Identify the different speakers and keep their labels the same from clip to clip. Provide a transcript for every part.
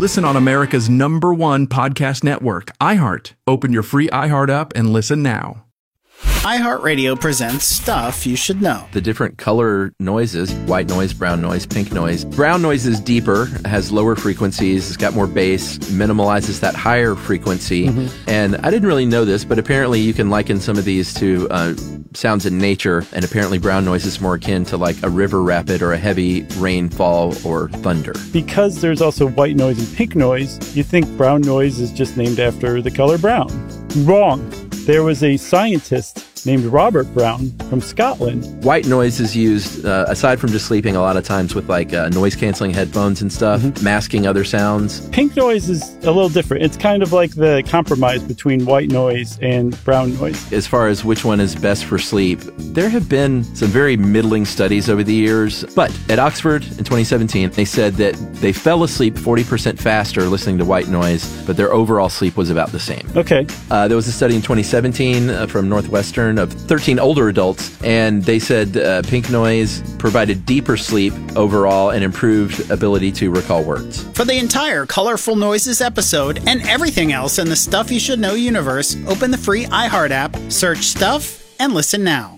Speaker 1: Listen on America's #1 podcast network, iHeart. Open your free iHeart app and listen now.
Speaker 2: iHeartRadio presents Stuff You Should Know.
Speaker 3: The different color noises, white noise, brown noise, pink noise. Brown noise is deeper, has lower frequencies, it's got more bass, minimalizes that higher frequency. And I didn't really know this, but apparently you can liken some of these to sounds in nature, and apparently brown noise is more akin to like a river rapid or a heavy rainfall or thunder.
Speaker 4: Because there's also white noise and pink noise, you think brown noise is just named after the color brown. Wrong. There was a scientist named Robert Brown from Scotland.
Speaker 3: White noise is used, aside from just sleeping, a lot of times with like noise-canceling headphones and stuff, masking other sounds.
Speaker 4: Pink noise is a little different. It's kind of like the compromise between white noise and brown noise.
Speaker 3: As far as which one is best for sleep, there have been some very middling studies over the years. But at Oxford in 2017, they said that they fell asleep 40% faster listening to white noise, but their overall sleep was about the same.
Speaker 4: Okay.
Speaker 3: There was a study in 2017 from Northwestern of 13 older adults, and they said pink noise provided deeper sleep overall and improved ability to recall words.
Speaker 2: For the entire Colorful Noises episode and everything else in the Stuff You Should Know universe, open the free iHeart app, search Stuff, and listen now.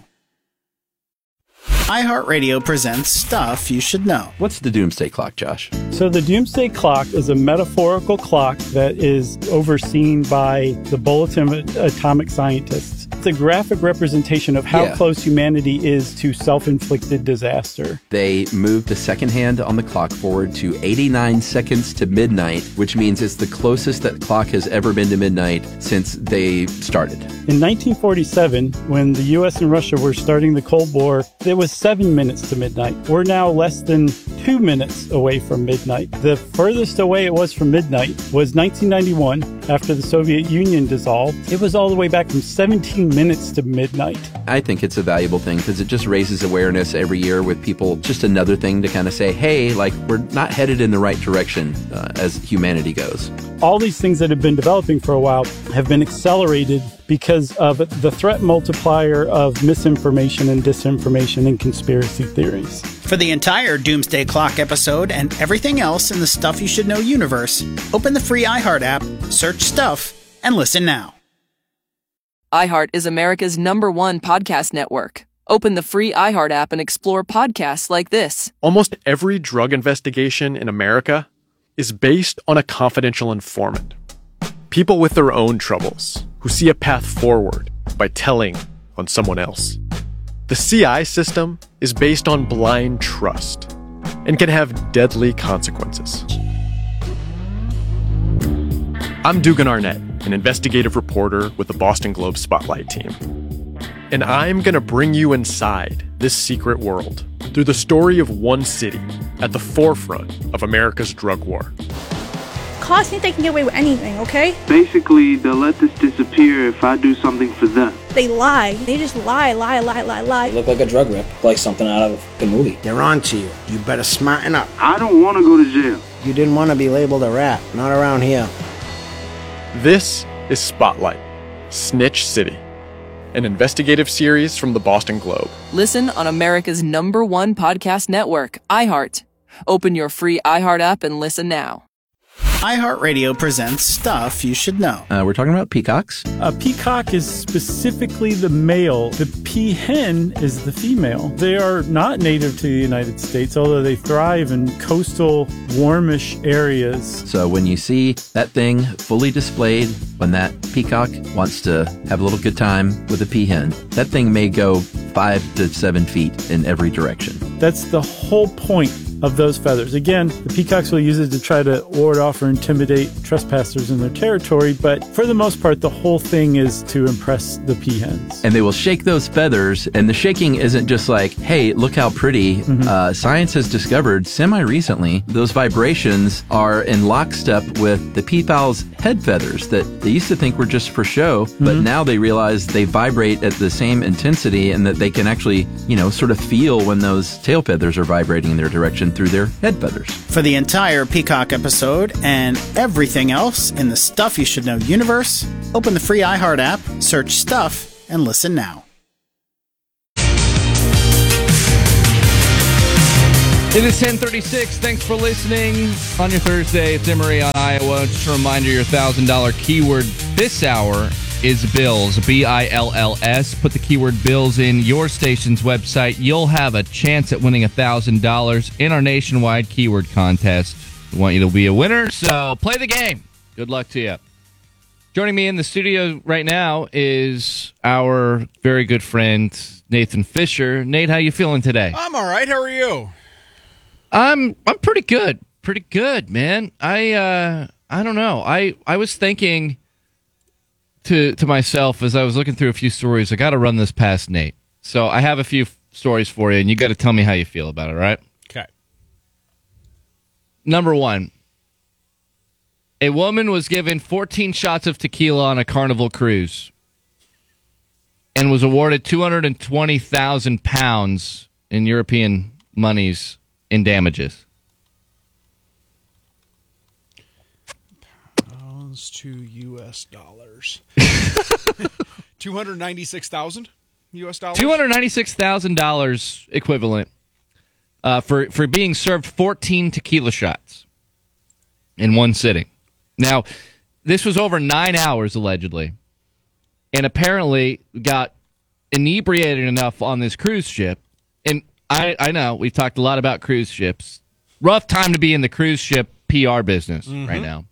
Speaker 2: iHeartRadio presents Stuff You Should Know.
Speaker 3: What's the Doomsday Clock, Josh?
Speaker 4: So the Doomsday Clock is a metaphorical clock that is overseen by the Bulletin of Atomic Scientists. It's a graphic representation of how close humanity is to self-inflicted disaster.
Speaker 3: They moved the second hand on the clock forward to 89 seconds to midnight, which means it's the closest that clock has ever been to midnight since they started.
Speaker 4: In 1947, when the U.S. and Russia were starting the Cold War, it was 7 minutes to midnight. We're now less than 2 minutes away from midnight. The furthest away it was from midnight was 1991, after the Soviet Union dissolved. It was all the way back from 17 minutes to midnight.
Speaker 3: I think it's a valuable thing because it just raises awareness every year with people. Just another thing to kind of say, hey, like, we're not headed in the right direction as humanity goes.
Speaker 4: All these things that have been developing for a while have been accelerated because of the threat multiplier of misinformation and disinformation and conspiracy theories.
Speaker 2: For the entire Doomsday Clock episode and everything else in the Stuff You Should Know universe, open the free iHeart app, search Stuff, and listen now.
Speaker 5: iHeart is America's #1 podcast network. Open the free iHeart app and explore podcasts like this.
Speaker 6: Almost every drug investigation in America is based on a confidential informant. People with their own troubles who see a path forward by telling on someone else. The CI system is based on blind trust and can have deadly consequences. I'm Dugan Arnett, an investigative reporter with the Boston Globe Spotlight team. And I'm going to bring you inside this secret world through the story of one city at the forefront of America's drug war.
Speaker 7: Cops think they can get away with anything, okay?
Speaker 8: Basically, they'll let this disappear if I do something for them.
Speaker 7: They lie. They just lie.
Speaker 9: You look like a drug rip, like something out of a movie.
Speaker 10: They're on to you. You better smarten up.
Speaker 8: I don't want to go to jail.
Speaker 10: You didn't want to be labeled a rat. Not around here.
Speaker 6: This is Spotlight, Snitch City, an investigative series from the Boston Globe.
Speaker 5: Listen on America's #1 podcast network, iHeart. Open your free iHeart app and listen now.
Speaker 2: iHeartRadio presents Stuff You Should Know.
Speaker 3: We're talking about peacocks.
Speaker 4: A peacock is specifically the male. The peahen is the female. They are not native to the United States, although they thrive in coastal, warmish areas.
Speaker 3: So when you see that thing fully displayed, when that peacock wants to have a little good time with a peahen, that thing may go 5 to 7 feet in every direction.
Speaker 4: That's the whole point of those feathers. Again, the peacocks will use it to try to ward off or intimidate trespassers in their territory, but for the most part, the whole thing is to impress the peahens.
Speaker 3: And they will shake those feathers, and the shaking isn't just like, hey, look how pretty. Science has discovered semi-recently those vibrations are in lockstep with the peafowl's head feathers that they used to think were just for show, but now they realize they vibrate at the same intensity and that they can actually, sort of feel when those tail feathers are vibrating in their direction through their head feathers.
Speaker 2: For the entire Peacock episode and everything else in the Stuff You Should Know universe, open the free iHeart app, search Stuff, and listen now.
Speaker 11: It is 10:36. Thanks for listening on your Thursday. It's Emory on Iowa. Just a reminder, your $1,000 keyword this hour is bills, B-I-L-L-S. Put the keyword bills in your station's website. You'll have a chance at winning $1,000 in our nationwide keyword contest. We want you to be a winner, so play the game. Good luck to you. Joining me in the studio right now is our very good friend, Nathan Fisher. Nate, how you feeling today?
Speaker 12: I'm all right. How are you?
Speaker 11: I'm pretty good. Pretty good, man. I don't know. I was thinking to myself as I was looking through a few stories, I got to run this past Nate. So I have a few stories for you, and you got to tell me how you feel about it, all right?
Speaker 12: Okay.
Speaker 11: Number one, a woman was given 14 shots of tequila on a Carnival cruise and was awarded 220,000 pounds in European monies in damages.
Speaker 12: Pounds to U.S. dollars. 296,000 U.S. dollars?
Speaker 11: $296,000 equivalent for being served 14 tequila shots in one sitting. Now, this was over 9 hours, allegedly, and apparently got inebriated enough on this cruise ship. And I know we've talked a lot about cruise ships. Rough time to be in the cruise ship PR business right now.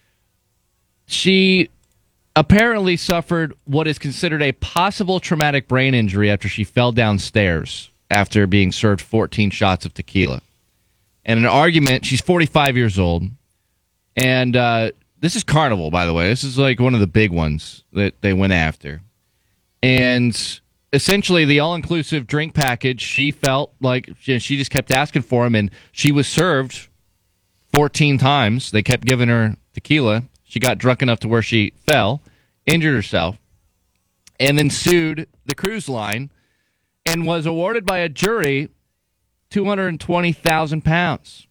Speaker 11: She apparently suffered what is considered a possible traumatic brain injury after she fell downstairs after being served 14 shots of tequila. And an argument, she's 45 years old, and this is Carnival, by the way. This is like one of the big ones that they went after. And essentially, the all-inclusive drink package, she felt like she just kept asking for him, and she was served 14 times. They kept giving her tequila. She got drunk enough to where she fell, injured herself, and then sued the cruise line and was awarded by a jury 220,000 pounds.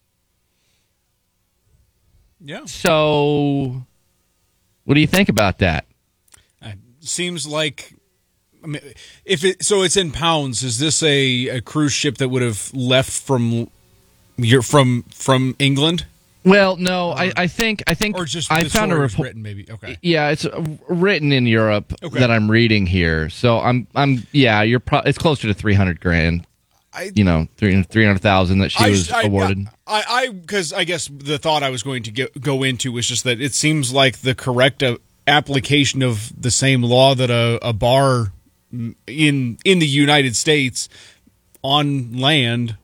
Speaker 12: Yeah.
Speaker 11: So, what do you think about that?
Speaker 12: Seems like... I mean, it's in pounds. Is this a cruise ship that would have left from England?
Speaker 11: Well, no, I think
Speaker 12: or just
Speaker 11: I found a report
Speaker 12: written maybe. Okay,
Speaker 11: yeah, it's written in Europe that I'm reading here. So it's closer to 300 grand. 300,000 that she was awarded.
Speaker 12: Because I guess the thought I was going to go into was just that it seems like the correct application of the same law that a bar in the United States on land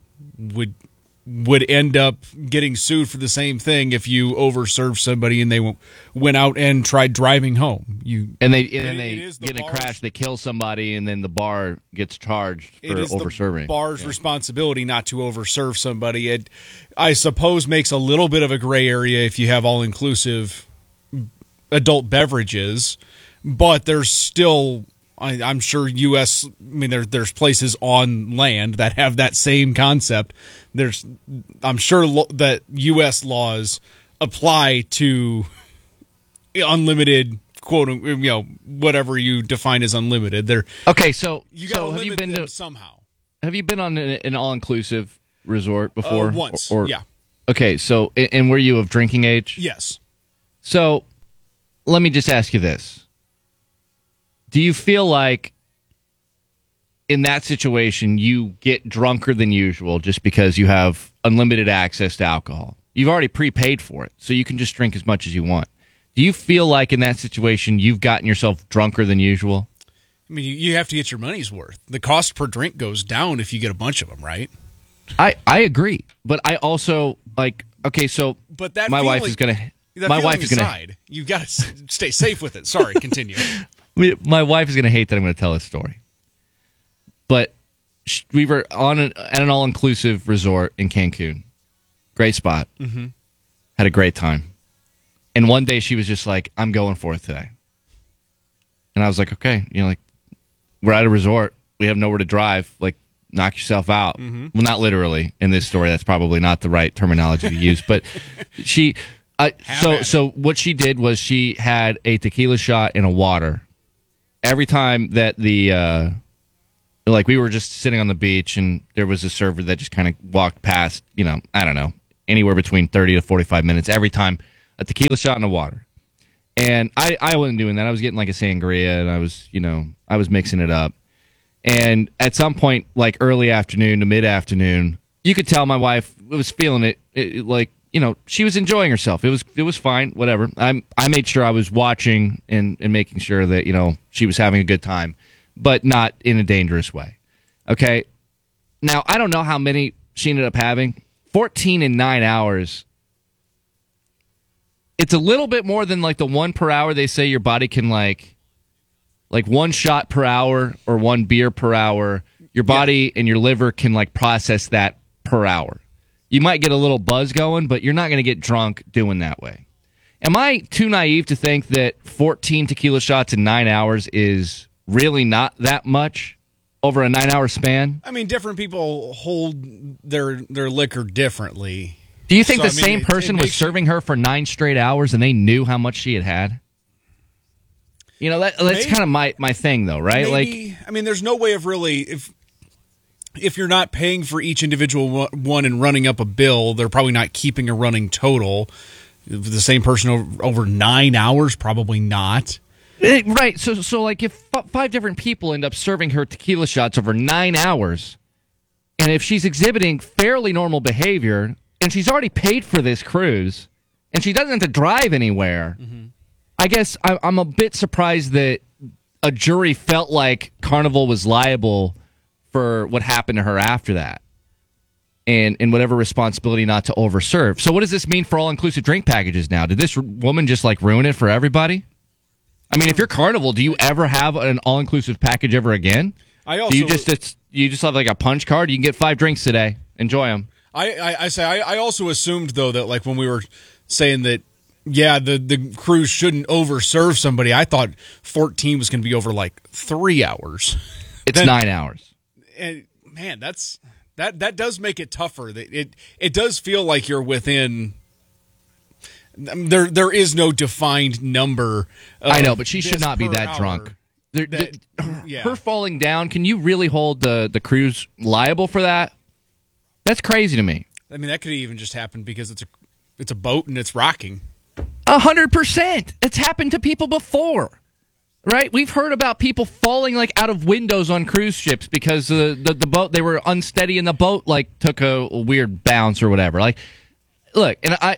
Speaker 12: would end up getting sued for the same thing if you overserve somebody and they went out and tried driving home.
Speaker 11: They get in a crash, they kill somebody, and then the bar gets charged for overserving.
Speaker 12: The bar's responsibility not to overserve somebody. It, I suppose, makes a little bit of a gray area if you have all-inclusive adult beverages, but there's still... I'm sure U.S. I mean, there's places on land that have that same concept. I'm sure that U.S. laws apply to unlimited, quote, whatever you define as unlimited.
Speaker 11: Okay, so
Speaker 12: have you been to somehow?
Speaker 11: Have you been on an all-inclusive resort before?
Speaker 12: Once, yeah.
Speaker 11: Okay, so and were you of drinking age?
Speaker 12: Yes.
Speaker 11: So let me just ask you this. Do you feel like in that situation you get drunker than usual just because you have unlimited access to alcohol? You've already prepaid for it, so you can just drink as much as you want. Do you feel like in that situation you've gotten yourself drunker than usual?
Speaker 12: I mean, you have to get your money's worth. The cost per drink goes down if you get a bunch of them, right?
Speaker 11: I agree, but I also
Speaker 12: but that
Speaker 11: my wife is going to... My wife is going to...
Speaker 12: You've got to stay safe with it. Sorry, continue.
Speaker 11: My wife is going to hate that I'm going to tell this story. But we were at an all-inclusive resort in Cancun. Great spot. Mm-hmm. Had a great time. And one day she was just like, I'm going for it today. And I was like, okay. We're at a resort. We have nowhere to drive. Knock yourself out. Mm-hmm. Well, not literally in this story. That's probably not the right terminology to use. But she... So what she did was she had a tequila shot and a water. Every time that the Like, we were just sitting on the beach, and there was a server that just kind of walked past, I don't know, anywhere between 30 to 45 minutes every time, a tequila shot in the water. And I wasn't doing that. I was getting like a sangria, and I was mixing it up. And at some point, like early afternoon to mid-afternoon, you could tell my wife was feeling it, she was enjoying herself. It was fine, whatever. I made sure I was watching and making sure that, she was having a good time, but not in a dangerous way. Okay? Now, I don't know how many she ended up having. 14 in 9 hours. It's a little bit more than like the 1 per hour they say your body can like 1 shot per hour or 1 beer per hour. Your body and your liver can like process that per hour. You might get a little buzz going, but you're not going to get drunk doing that way. Am I too naive to think that 14 tequila shots in 9 hours is really not that much over a 9-hour span?
Speaker 12: I mean, different people hold their liquor differently.
Speaker 11: Do you think the same person was serving her for 9 straight hours and they knew how much she had had? That's kind of my thing, though, right?
Speaker 12: Maybe, there's no way of really if you're not paying for each individual one and running up a bill, they're probably not keeping a running total. The same person over 9 hours, probably not.
Speaker 11: Right. So like if 5 different people end up serving her tequila shots over 9 hours, and if she's exhibiting fairly normal behavior, and she's already paid for this cruise, and she doesn't have to drive anywhere, I guess I'm a bit surprised that a jury felt like Carnival was liable for what happened to her after that, and whatever responsibility not to overserve. So what does this mean for all-inclusive drink packages now? Did this woman just like ruin it for everybody? I mean, if you're Carnival, do you ever have an all-inclusive package ever again? Do you just have like a punch card? You can get 5 drinks today. Enjoy them.
Speaker 12: I also assumed, though, that like when we were saying that, yeah, the cruise shouldn't overserve somebody, I thought 14 was going to be over like 3 hours.
Speaker 11: It's 9 hours.
Speaker 12: And man, that does make it tougher. It does feel like you're within. There is no defined number.
Speaker 11: I know, but she should not be that drunk. Her falling down, can you really hold the cruise liable for that? That's crazy to me.
Speaker 12: I mean, that could even just happen because it's a boat and it's rocking.
Speaker 11: 100%. It's happened to people before, right? We've heard about people falling like out of windows on cruise ships because the boat, they were unsteady and the boat like took a weird bounce or whatever. Like, look, and I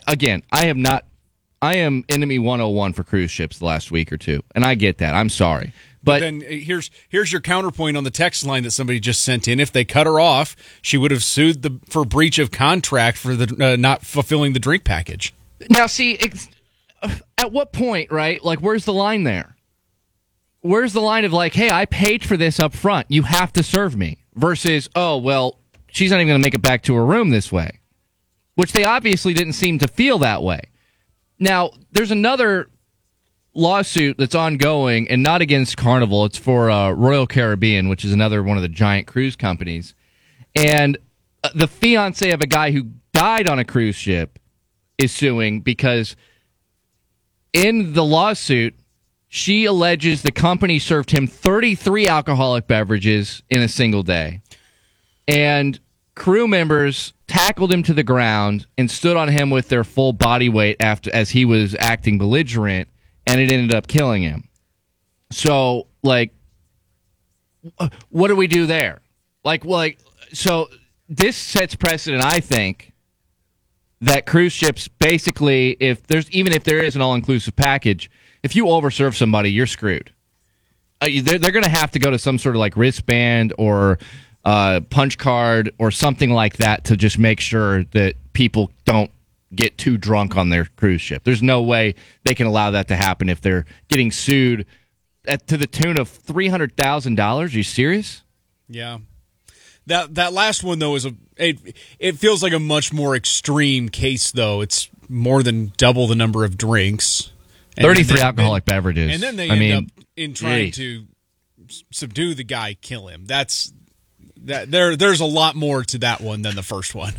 Speaker 11: am enemy 101 for cruise ships the last week or two, and I get that. I'm sorry. But
Speaker 12: then here's your counterpoint on the text line that somebody just sent in. If they cut her off, she would have sued for breach of contract for the not fulfilling the drink package.
Speaker 11: Now, see, at what point, right? Like, where's the line there? Where's the line of like, hey, I paid for this up front. You have to serve me. Versus, oh, well, she's not even going to make it back to her room this way. Which they obviously didn't seem to feel that way. Now, there's another lawsuit that's ongoing, and not against Carnival. It's for Royal Caribbean, which is another one of the giant cruise companies. And the fiance of a guy who died on a cruise ship is suing because in the lawsuit, she alleges the company served him 33 alcoholic beverages in a single day. And crew members tackled him to the ground and stood on him with their full body weight as he was acting belligerent, and it ended up killing him. So, like, what do we do there? So this sets precedent, I think, that cruise ships basically, if there is an all-inclusive package, if you overserve somebody, you're screwed. They're going to have to go to some sort of like wristband or punch card or something like that to just make sure that people don't get too drunk on their cruise ship. There's no way they can allow that to happen if they're getting sued to the tune of $300,000. Are you serious?
Speaker 12: Yeah. That last one though it feels like a much more extreme case though. It's more than double the number of drinks.
Speaker 11: 33 alcoholic beverages.
Speaker 12: And then they end up in trying to subdue the guy, kill him. There's a lot more to that one than the first one.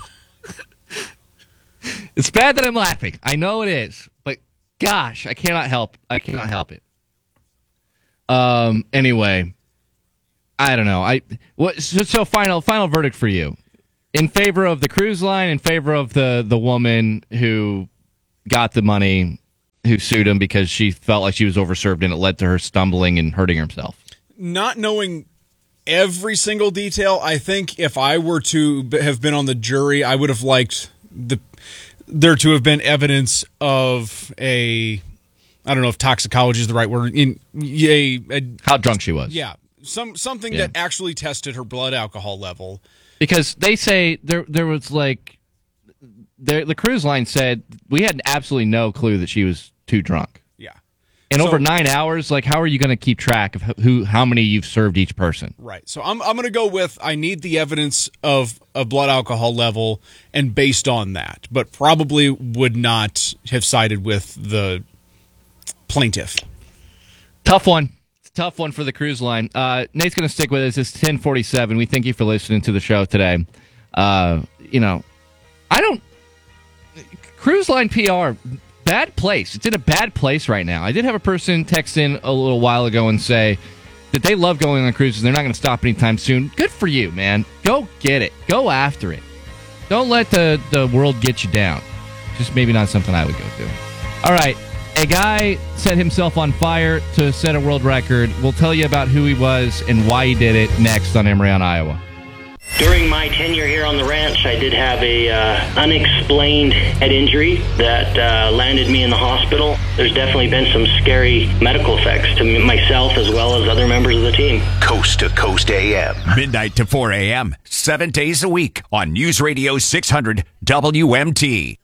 Speaker 11: It's bad that I'm laughing. I know it is, but gosh, I cannot help it. Anyway, I don't know. So final verdict for you. In favor of the cruise line, in favor of the woman who got the money, who sued him because she felt like she was overserved and it led to her stumbling and hurting herself.
Speaker 12: Not knowing every single detail, I think if I were to have been on the jury, I would have liked there to have been evidence of I don't know if toxicology is the right word.
Speaker 11: How drunk she was.
Speaker 12: Yeah. Something that actually tested her blood alcohol level.
Speaker 11: Because they say there was like the cruise line said we had absolutely no clue that she was too drunk.
Speaker 12: Yeah.
Speaker 11: And over 9 hours, like how are you going to keep track of how many you've served each person?
Speaker 12: Right. So I'm going to go with I need the evidence of a blood alcohol level and based on that, but probably would not have sided with the plaintiff.
Speaker 11: Tough one. Tough one for the cruise line. Nate's going to stick with us. It's 10:47. We thank you for listening to the show today. Cruise line PR, bad place. It's in a bad place right now. I did have a person text in a little while ago and say that they love going on cruises. They're not going to stop anytime soon. Good for you, man. Go get it. Go after it. Don't let the world get you down. Just maybe not something I would go do. All right. A guy set himself on fire to set a world record. We'll tell you about who he was and why he did it next on Emory on Iowa.
Speaker 13: During my tenure here on the ranch, I did have a unexplained head injury that landed me in the hospital. There's definitely been some scary medical effects to myself as well as other members of the team.
Speaker 14: Coast to Coast AM. Midnight to 4 a.m. 7 days a week on News Radio 600 WMT.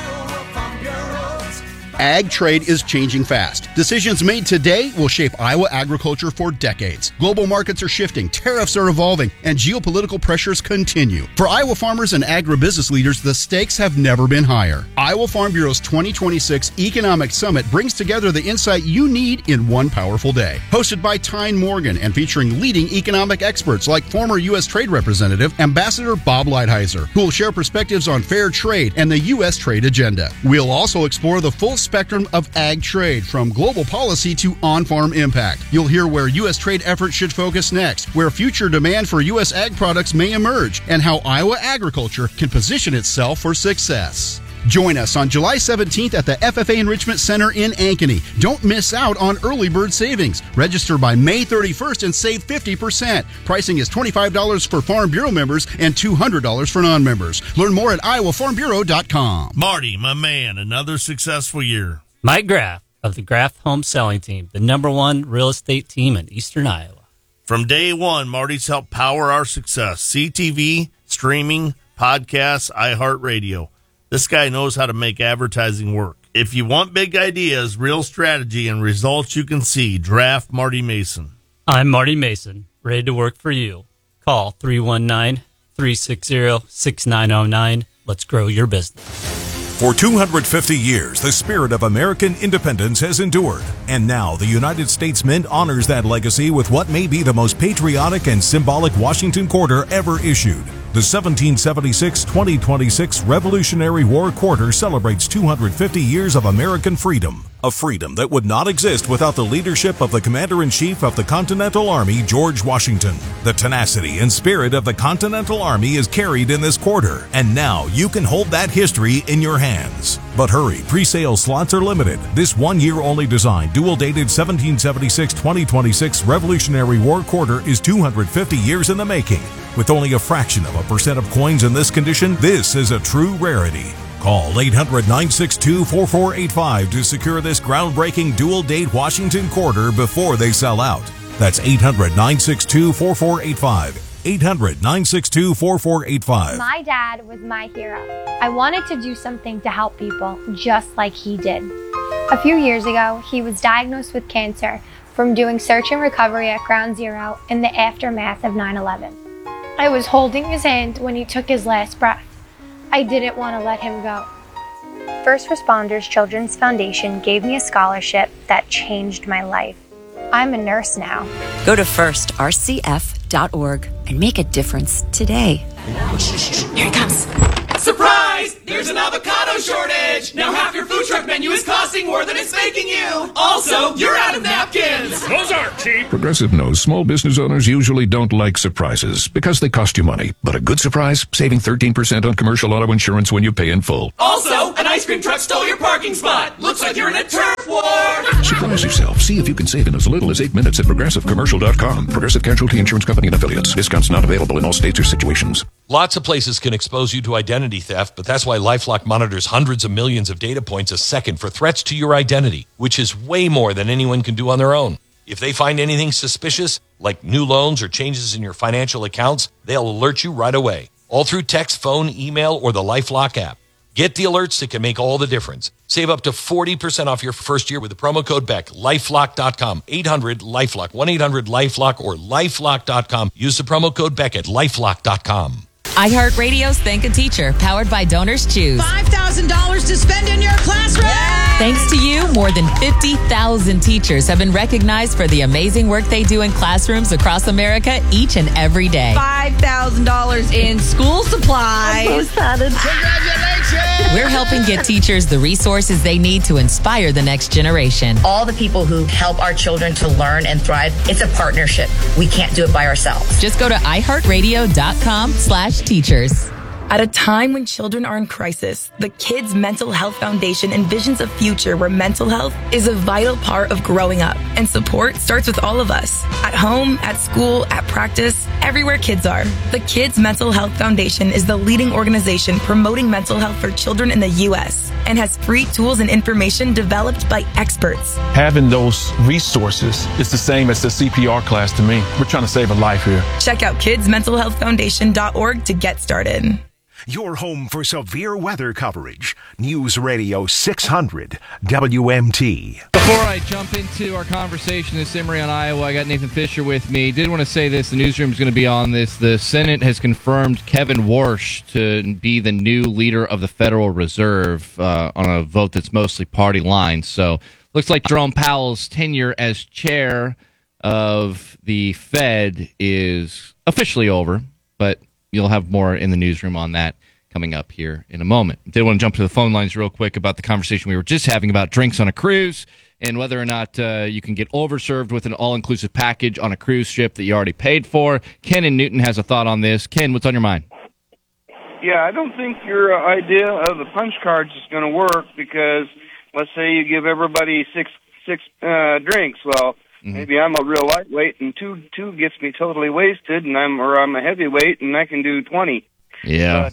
Speaker 15: Ag trade is changing fast. Decisions made today will shape Iowa agriculture for decades. Global markets are shifting, tariffs are evolving, and geopolitical pressures continue. For Iowa farmers and agribusiness leaders, the stakes have never been higher. Iowa Farm Bureau's 2026 Economic Summit brings together the insight you need in one powerful day. Hosted by Tyne Morgan and featuring leading economic experts like former U.S. Trade Representative Ambassador Bob Lighthizer, who will share perspectives on fair trade and the U.S. trade agenda. We'll also explore the full spectrum of ag trade, from global policy to on-farm impact. You'll hear where U.S. trade efforts should focus next, where future demand for U.S. ag products may emerge, and how Iowa agriculture can position itself for success. Join us on July 17th at the FFA Enrichment Center in Ankeny. Don't miss out on early bird savings. Register by May 31st and save 50%. Pricing is $25 for Farm Bureau members and $200 for non-members. Learn more at iowafarmbureau.com.
Speaker 16: Marty, my man, another successful year.
Speaker 17: Mike Graff of the Graff Home Selling Team, the #1 real estate team in Eastern Iowa.
Speaker 16: From day one, Marty's helped power our success. CTV, streaming, podcasts, iHeartRadio. This guy knows how to make advertising work. If you want big ideas, real strategy, and results you can see, draft Marty Mason.
Speaker 17: I'm Marty Mason, ready to work for you. Call 319-360-6909. Let's grow your business.
Speaker 18: For 250 years, the spirit of American independence has endured. And now the United States Mint honors that legacy with what may be the most patriotic and symbolic Washington Quarter ever issued. The 1776-2026 Revolutionary War Quarter celebrates 250 years of American freedom. A freedom that would not exist without the leadership of the Commander-in-Chief of the Continental Army, George Washington. The tenacity and spirit of the Continental Army is carried in this quarter, and now you can hold that history in your hands. But hurry, pre-sale slots are limited. This one-year-only design, dual-dated 1776-2026 Revolutionary War Quarter is 250 years in the making. With only a fraction of a percent of coins in this condition, this is a true rarity. Call 800-962-4485 to secure this groundbreaking dual-date Washington Quarter before they sell out. That's 800-962-4485. 800-962-4485.
Speaker 19: My dad was my hero. I wanted to do something to help people just like he did. A few years ago, he was diagnosed with cancer from doing search and recovery at Ground Zero in the aftermath of 9/11. I was holding his hand when he took his last breath. I didn't want to let him go. First Responders Children's Foundation gave me a scholarship that changed my life. I'm a nurse now.
Speaker 20: Go to firstrcf.org and make a difference today. Here he comes. Surprise! There's an avocado shortage! Now half your food truck menu is costing more than it's making you! Also, you're out of napkins!
Speaker 21: Those aren't cheap! Progressive knows small business owners usually don't like surprises because they cost you money. But a good surprise, saving 13% on commercial auto insurance when you pay in full.
Speaker 20: Also, an ice cream truck stole your parking spot! Looks like you're in a turf war!
Speaker 21: Surprise yourself. See if you can save in as little as 8 minutes at ProgressiveCommercial.com. Progressive Casualty Insurance Company and Affiliates. Discounts not available in all states or situations.
Speaker 22: Lots of places can expose you to identity theft, but that's why LifeLock monitors hundreds of millions of data points a second for threats to your identity, which is way more than anyone can do on their own. If they find anything suspicious, like new loans or changes in your financial accounts, they'll alert you right away, all through text, phone, email, or the LifeLock app. Get the alerts that can make all the difference. Save up to 40% off your first year with the promo code BECK. LifeLock.com. 800-LIFELOCK. 1-800-LIFELOCK or LifeLock.com. Use the promo code BECK at LifeLock.com.
Speaker 23: iHeartRadio's Thank a Teacher, powered by Donors Choose.
Speaker 24: $5,000 to spend in your classroom!
Speaker 23: Thanks to you, more than 50,000 teachers have been recognized for the amazing work they do in classrooms across America each and every day.
Speaker 24: $5,000 in school supplies.
Speaker 23: I'm so excited.
Speaker 24: Congratulations!
Speaker 23: We're helping get teachers the resources they need to inspire the next generation.
Speaker 25: All the people who help our children to learn and thrive, it's a partnership. We can't do it by ourselves.
Speaker 23: Just go to iHeartRadio.com/teachers.
Speaker 26: At a time when children are in crisis, the Kids Mental Health Foundation envisions a future where mental health is a vital part of growing up. And support starts with all of us. At home, at school, at practice, everywhere kids are. The Kids Mental Health Foundation is the leading organization promoting mental health for children in the U.S. and has free tools and information developed by experts.
Speaker 27: Having those resources is the same as the CPR class to me. We're trying to save a life here.
Speaker 26: Check out kidsmentalhealthfoundation.org to get started.
Speaker 14: Your home for severe weather coverage. News Radio 600 WMT.
Speaker 11: Before I jump into our conversation this Emory on Iowa, I got Nathan Fisher with me. Did want to say this. The newsroom is going to be on this. The Senate has confirmed Kevin Warsh to be the new leader of the Federal Reserve on a vote that's mostly party line. So looks like Jerome Powell's tenure as chair of the Fed is officially over, but you'll have more in the newsroom on that coming up here in a moment. Did want to jump to the phone lines real quick about the conversation we were just having about drinks on a cruise and whether or not you can get overserved with an all-inclusive package on a cruise ship that you already paid for. Ken in Newton has a thought on this. Ken, what's on your mind?
Speaker 28: Yeah, I don't think your idea of the punch cards is going to work because let's say you give everybody six drinks. Well, maybe I'm a real lightweight, and two gets me totally wasted, and I'm a heavyweight, and I can do 20.
Speaker 11: Yeah.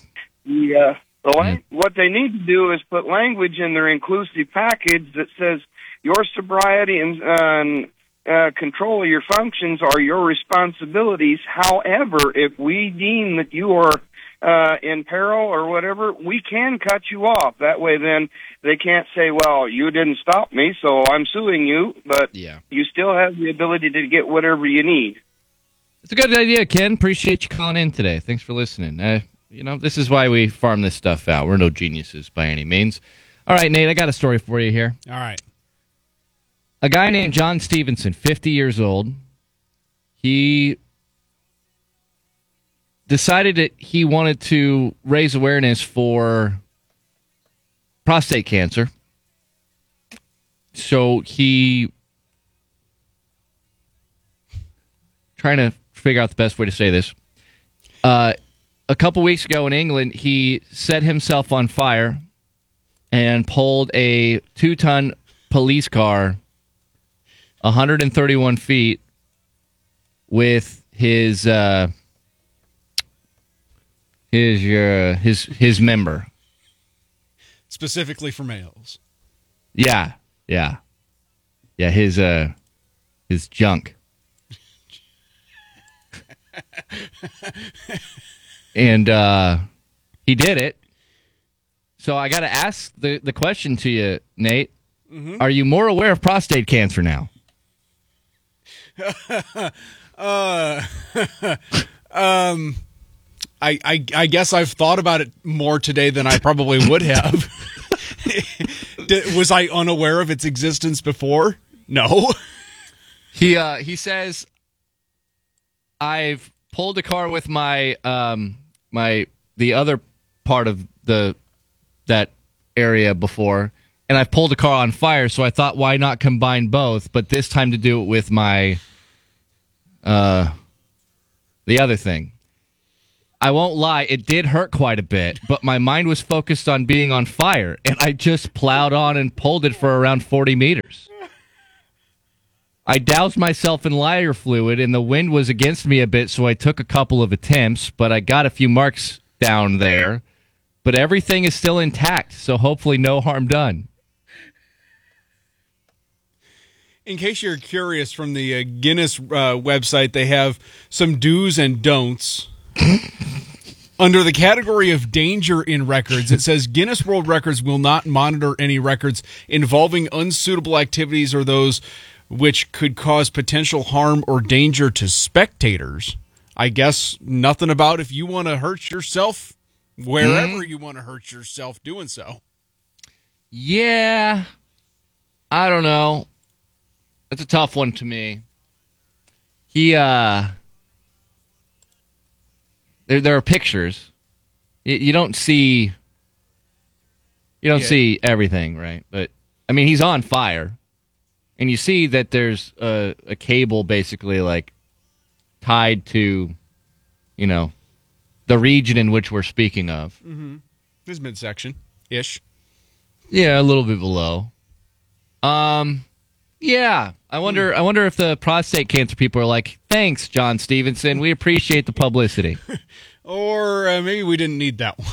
Speaker 28: What they need to do is put language in their inclusive package that says your sobriety and control of your functions are your responsibilities. However, if we deem that you are in peril or whatever, we can cut you off. That way, then they can't say, well, you didn't stop me, so I'm suing you, but you still have the ability to get whatever you need.
Speaker 11: It's a good idea, Ken. Appreciate you calling in today. Thanks for listening. This is why we farm this stuff out. We're no geniuses by any means. All right, Nate, I got a story for you here.
Speaker 12: All right.
Speaker 11: A guy named John Stevenson, 50 years old, he decided that he wanted to raise awareness for prostate cancer. So he trying to figure out the best way to say this. A couple weeks ago in England, he set himself on fire and pulled a 2-ton police car 131 feet with his member.
Speaker 12: Specifically for males.
Speaker 11: Yeah. His junk. And he did it. So I got to ask the question to you, Nate. Mm-hmm. Are you more aware of prostate cancer now?
Speaker 12: I guess I've thought about it more today than I probably would have. Was I unaware of its existence before? No.
Speaker 11: He says, I've pulled a car with my the other part of that area before, and I've pulled a car on fire, so I thought, why not combine both? But this time to do it with my the other thing. I won't lie, it did hurt quite a bit, but my mind was focused on being on fire, and I just plowed on and pulled it for around 40 meters. I doused myself in lighter fluid, and the wind was against me a bit, so I took a couple of attempts, but I got a few marks down there. But everything is still intact, so hopefully no harm done.
Speaker 12: In case you're curious, from the Guinness website, they have some do's and don'ts. Under the category of danger in records, it says Guinness World Records will not monitor any records involving unsuitable activities or those which could cause potential harm or danger to spectators. I guess nothing about if you want to hurt yourself wherever you want to hurt yourself doing so.
Speaker 11: Yeah. I don't know. That's a tough one to me. There are pictures. You don't see see everything, right? But I mean, he's on fire, and you see that there's a cable basically like tied to, the region in which we're speaking of.
Speaker 12: Mm-hmm. This midsection ish.
Speaker 11: Yeah, a little bit below. Yeah, I wonder if the prostate cancer people are like, thanks, John Stevenson. We appreciate the publicity.
Speaker 12: Or maybe we didn't need that one.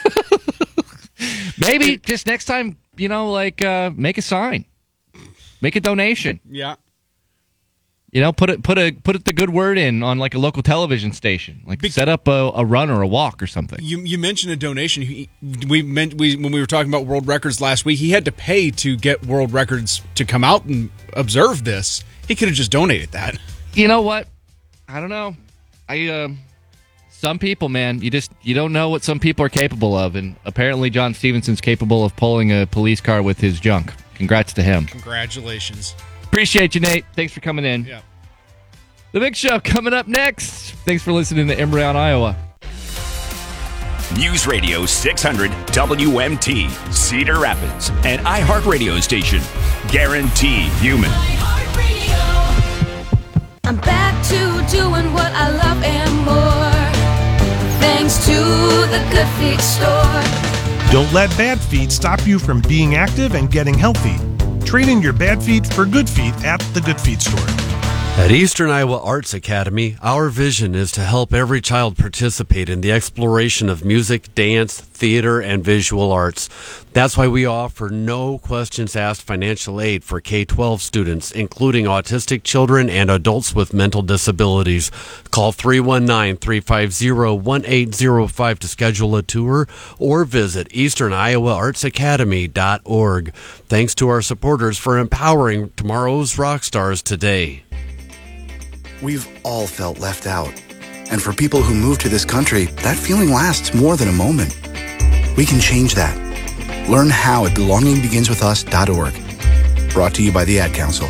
Speaker 11: Maybe just next time, make a sign, make a donation.
Speaker 12: Yeah.
Speaker 11: Put the good word in on like a local television station, like set up a run or a walk or something.
Speaker 12: You mentioned a donation. When we were talking about world records last week, he had to pay to get world records to come out and observe this. He could have just donated that.
Speaker 11: You know what? I don't know. Some people, man, you don't know what some people are capable of, and apparently John Stevenson's capable of pulling a police car with his junk. Congrats to him.
Speaker 12: Congratulations.
Speaker 11: Appreciate you, Nate. Thanks for coming in.
Speaker 12: Yeah.
Speaker 11: The Big Show coming up next. Thanks for listening to Embryon, Iowa.
Speaker 14: News Radio 600 WMT, Cedar Rapids, an iHeartRadio station. Guaranteed human.
Speaker 1: I'm back to doing what I love and more. Thanks to the Good Feet store.
Speaker 4: Don't let bad feet stop you from being active and getting healthy. Trade in your bad feet for good feet at the Good Feet store.
Speaker 5: At Eastern Iowa Arts Academy, our vision is to help every child participate in the exploration of music, dance, theater, and visual arts. That's why we offer no questions asked financial aid for K-12 students, including autistic children and adults with mental disabilities. Call 319-350-1805 to schedule a tour or visit easterniowaartsacademy.org. Thanks to our supporters for empowering tomorrow's rock stars today.
Speaker 6: We've all felt left out. And for people who move to this country, that feeling lasts more than a moment. We can change that. Learn how at belongingbeginswithus.org. Brought to you by the Ad Council.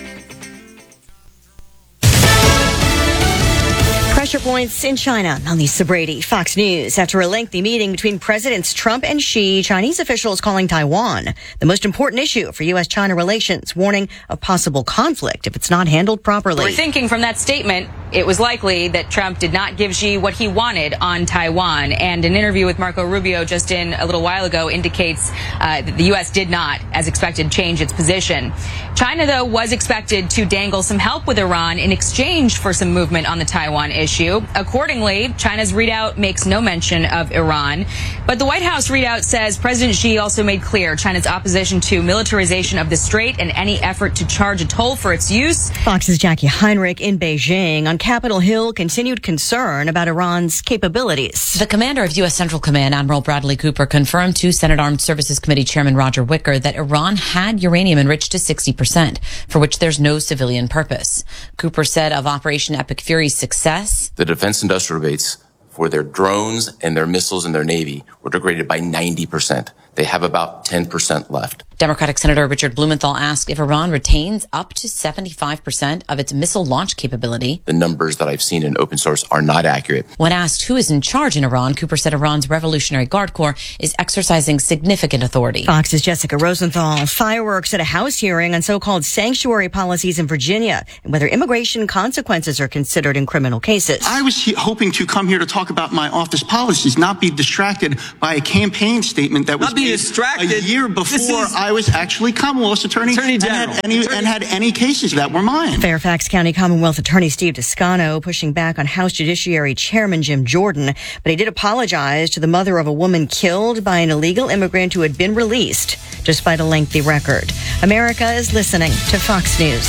Speaker 7: Pressure points in China. I'm Lisa Brady, Fox News. After a lengthy meeting between Presidents Trump and Xi, Chinese officials calling Taiwan the most important issue for U.S.-China relations, warning of possible conflict if it's not handled properly.
Speaker 8: We're thinking from that statement, it was likely that Trump did not give Xi what he wanted on Taiwan. And an interview with Marco Rubio just in a little while ago indicates that the U.S. did not, as expected, change its position. China, though, was expected to dangle some help with Iran in exchange for some movement on the Taiwan issue. Accordingly, China's readout makes no mention of Iran. But the White House readout says President Xi also made clear China's opposition to militarization of the strait and any effort to charge a toll for its use.
Speaker 7: Fox's Jackie Heinrich in Beijing. On Capitol Hill, continued concern about Iran's capabilities.
Speaker 23: The commander of U.S. Central Command, Admiral Bradley Cooper, confirmed to Senate Armed Services Committee Chairman Roger Wicker that Iran had uranium enriched to 60%, for which there's no civilian purpose. Cooper said of Operation Epic Fury's success,
Speaker 9: the defense industrial base for their drones and their missiles and their Navy were degraded by 90%.
Speaker 2: They have about 10% left.
Speaker 23: Democratic Senator Richard Blumenthal asked if Iran retains up to 75% of its missile launch capability.
Speaker 2: The numbers that I've seen in open source are not accurate.
Speaker 23: When asked who is in charge in Iran, Cooper said Iran's Revolutionary Guard Corps is exercising significant authority.
Speaker 7: Fox's Jessica Rosenthal. Fireworks at a House hearing on so-called sanctuary policies in Virginia and whether immigration consequences are considered in criminal cases.
Speaker 3: I was hoping to come here to talk about my office policies, not be distracted by a campaign statement that was made a year before I was actually Commonwealth's attorney General. And had any cases that were mine.
Speaker 7: Fairfax County Commonwealth Attorney Steve Toscano pushing back on House Judiciary Chairman Jim Jordan, but he did apologize to the mother of a woman killed by an illegal immigrant who had been released, despite a lengthy record. America is listening to Fox News.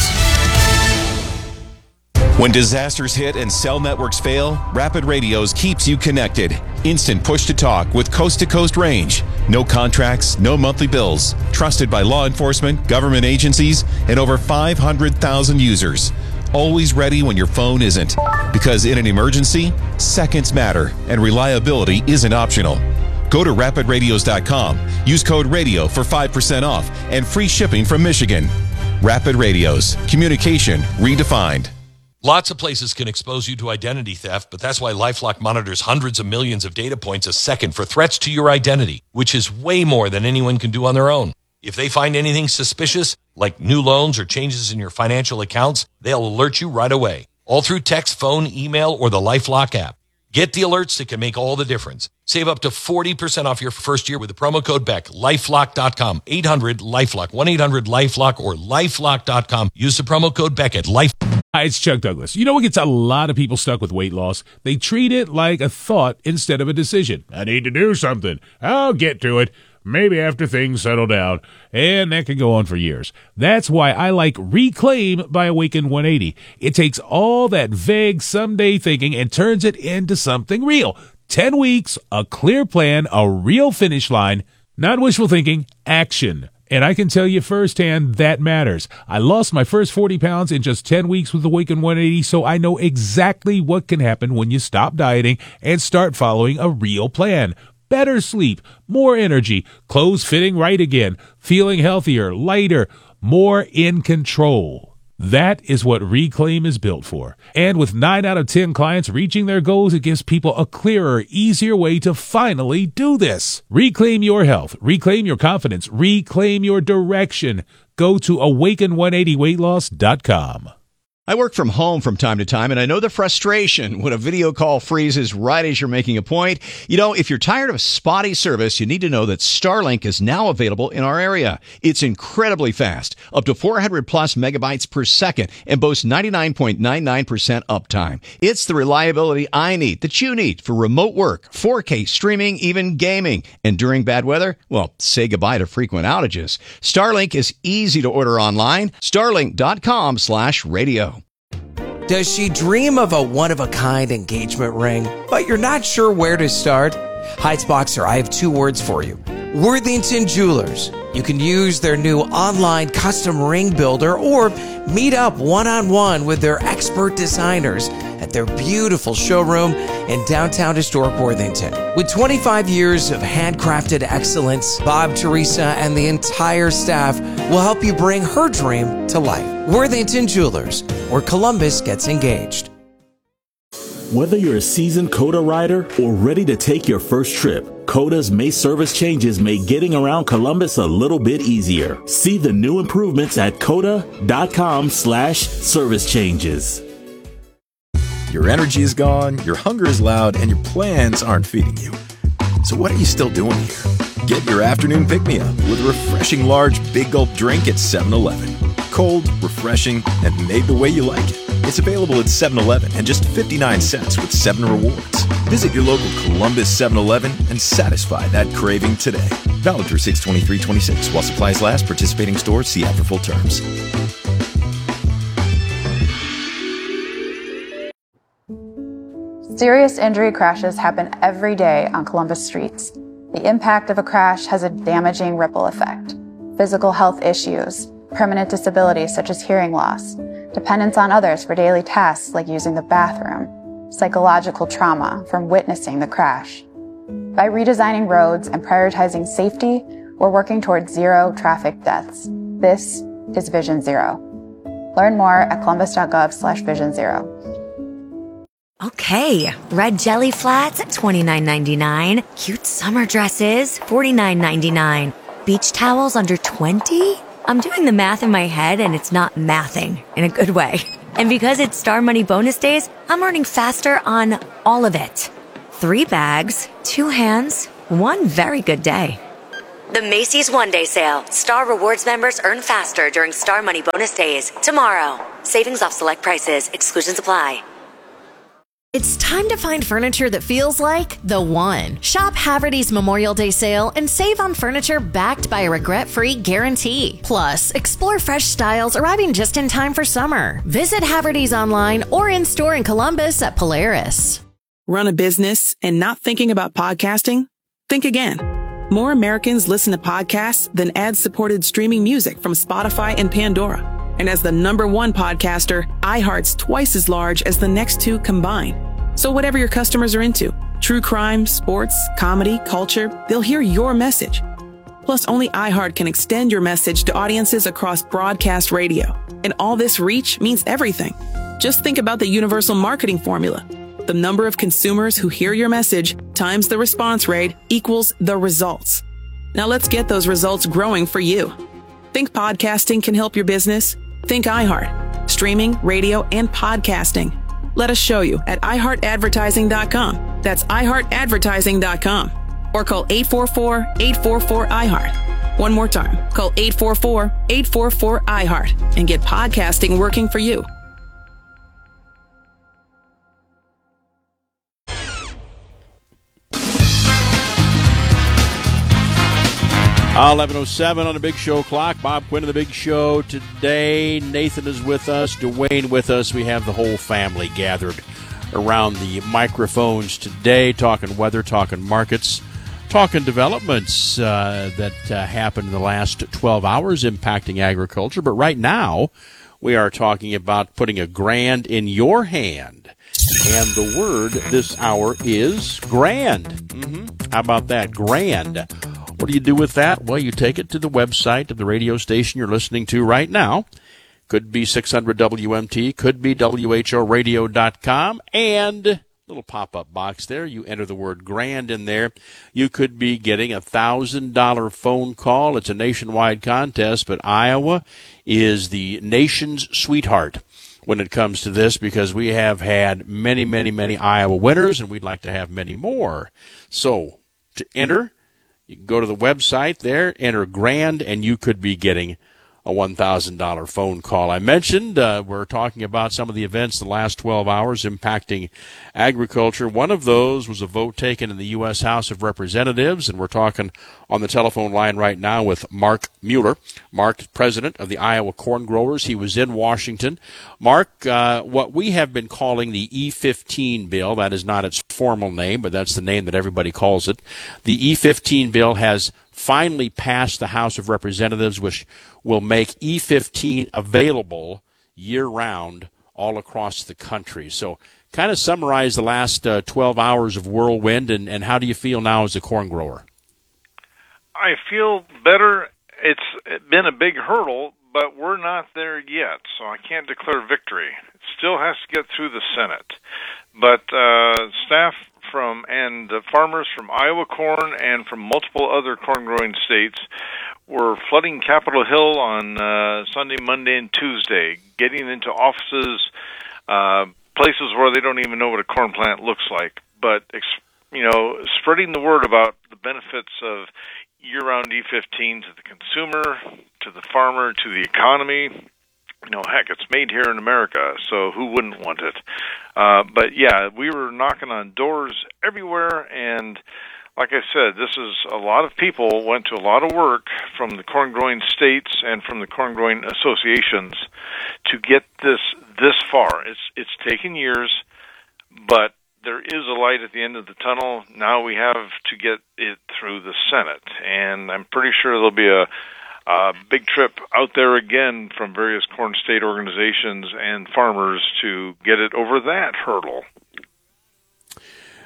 Speaker 9: When disasters hit and cell networks fail, Rapid Radios keeps you connected. Instant push-to-talk with coast-to-coast range. No contracts, no monthly bills. Trusted by law enforcement, government agencies, and over 500,000 users. Always ready when your phone isn't. Because in an emergency, seconds matter, and reliability isn't optional. Go to rapidradios.com. Use code RADIO for 5% off and free shipping from Michigan. Rapid Radios. Communication redefined.
Speaker 22: Lots of places can expose you to identity theft, but that's why LifeLock monitors hundreds of millions of data points a second for threats to your identity, which is way more than anyone can do on their own. If they find anything suspicious, like new loans or changes in your financial accounts, they'll alert you right away, all through text, phone, email, or the LifeLock app. Get the alerts that can make all the difference. Save up to 40% off your first year with the promo code BECK. LifeLock.com. 800-LifeLock. 1-800-LifeLock or LifeLock.com. Use the promo code BECK at Life.
Speaker 10: Hi, it's Chuck Douglas. You know what gets a lot of people stuck with weight loss? They treat it like a thought instead of a decision. I need to do something. I'll get to it. Maybe after things settle down. And that can go on for years. That's why I like Reclaim by Awaken 180. It takes all that vague someday thinking and turns it into something real. 10 weeks, a clear plan, a real finish line, not wishful thinking, action. And I can tell you firsthand that matters. I lost my first 40 pounds in just 10 weeks with Awaken 180, so I know exactly what can happen when you stop dieting and start following a real plan. Better sleep, more energy, clothes fitting right again, feeling healthier, lighter, more in control. That is what Reclaim is built for. And with 9 out of 10 clients reaching their goals, it gives people a clearer, easier way to finally do this. Reclaim your health. Reclaim your confidence. Reclaim your direction. Go to awaken180weightloss.com.
Speaker 13: I work from home from time to time, and I know the frustration when a video call freezes right as you're making a point. You know, if you're tired of spotty service, you need to know that Starlink is now available in our area. It's incredibly fast, up to 400 plus megabytes per second, and boasts 99.99% uptime. It's the reliability I need, that you need for remote work, 4K streaming, even gaming. And during bad weather, well, say goodbye to frequent outages. Starlink is easy to order online. Starlink.com/radio.
Speaker 15: Does she dream of a one-of-a-kind engagement ring, but you're not sure where to start? Heights Boxer, I have 2 words for you. Worthington Jewelers. You can use their new online custom ring builder or meet up one-on-one with their expert designers at their beautiful showroom in downtown historic Worthington. With 25 years of handcrafted excellence, Bob, Teresa, and the entire staff will help you bring her dream to life. Worthington Jewelers, where Columbus gets engaged.
Speaker 16: Whether you're a seasoned COTA rider or ready to take your first trip, COTA's May service changes make getting around Columbus a little bit easier. See the new improvements at COTA.com/service changes.
Speaker 17: Your energy is gone, your hunger is loud, and your plans aren't feeding you. So what are you still doing here? Get your afternoon pick-me-up with a refreshing large Big Gulp drink at 7-Eleven. Cold, refreshing, and made the way you like it. It's available at 7-Eleven and just 59 cents with 7 rewards. Visit your local Columbus 7-Eleven and satisfy that craving today. Valid through 6/23/26 while supplies last. Participating stores, see app for full terms.
Speaker 29: Serious injury crashes happen every day on Columbus streets. The impact of a crash has a damaging ripple effect. Physical health issues, permanent disabilities such as hearing loss, dependence on others for daily tasks like using the bathroom, psychological trauma from witnessing the crash. By redesigning roads and prioritizing safety, we're working towards zero traffic deaths. This is Vision Zero. Learn more at columbus.gov/Vision Zero.
Speaker 18: Okay, red jelly flats at $29.99. Cute summer dresses, $49.99. Beach towels under $20? I'm doing the math in my head and it's not mathing in a good way. And because it's Star Money bonus days, I'm earning faster on all of it. 3 bags, 2 hands, 1 very good day. The Macy's One Day Sale. Star Rewards members earn faster during Star Money bonus days. Tomorrow. Savings off select prices. Exclusions apply.
Speaker 19: It's time to find furniture that feels like the one. Shop Haverty's Memorial Day sale and save on furniture backed by a regret-free guarantee. Plus, explore fresh styles arriving just in time for summer. Visit Haverty's online or in-store in Columbus at Polaris.
Speaker 20: Run a business and not thinking about podcasting? Think again. More Americans listen to podcasts than ad-supported streaming music from Spotify and Pandora. And as the #1 podcaster, iHeart's twice as large as the next 2 combined. So whatever your customers are into, true crime, sports, comedy, culture, they'll hear your message. Plus, only iHeart can extend your message to audiences across broadcast radio. And all this reach means everything. Just think about the universal marketing formula. The number of consumers who hear your message times the response rate equals the results. Now let's get those results growing for you. Think podcasting can help your business? Think iHeart. Streaming, radio, and podcasting. Let us show you at iHeartAdvertising.com. That's iHeartAdvertising.com. Or call 844-844-iHeart. One more time. Call 844-844-iHeart and get podcasting working for you.
Speaker 21: 11:07 on the Big Show clock. Bob Quinn of the Big Show today. Nathan is with us. Dwayne with us. We have the whole family gathered around the microphones today, talking weather, talking markets, talking developments that happened in the last 12 hours impacting agriculture. But right now, we are talking about putting a grand in your hand. And the word this hour is grand. How about that? Grand. What do you do with that? Well, you take it to the website of the radio station you're listening to right now. Could be 600 WMT, could be WHOradio.com, and little pop-up box there. You enter the word grand in there. You could be getting a $1,000 phone call. It's a nationwide contest, but Iowa is the nation's sweetheart when it comes to this, because we have had many, many, many Iowa winners, and we'd like to have many more. So to enter, you can go to the website there, enter grand, and you could be getting a $1,000 phone call. I mentioned we're talking about some of the events the last 12 hours impacting agriculture. One of those was a vote taken in the U.S. House of Representatives, and we're talking on the telephone line right now with Mark Mueller. Mark is president of the Iowa Corn Growers. He was in Washington. Mark, what we have been calling the E15 bill, that is not its formal name, but that's the name that everybody calls it. The E15 bill has finally passed the House of Representatives, which will make E15 available year-round all across the country. So kind of summarize the last 12 hours of whirlwind, and how do you feel now as a corn grower?
Speaker 24: I feel better. It's been a big hurdle, but we're not there yet, so I can't declare victory. It still has to get through the Senate. But staff and farmers from Iowa Corn and from multiple other corn-growing states were flooding Capitol Hill on Sunday, Monday, and Tuesday, getting into offices, places where they don't even know what a corn plant looks like, but spreading the word about the benefits of year-round E15 to the consumer, to the farmer, to the economy. Heck, it's made here in America, so who wouldn't want it? But yeah, we were knocking on doors everywhere, and like I said, this is a lot of people went to a lot of work from the corn-growing states and from the corn-growing associations to get this far. It's taken years, but there is a light at the end of the tunnel. Now we have to get it through the Senate, and I'm pretty sure there'll be a big trip out there again from various corn state organizations and farmers to get it over that hurdle.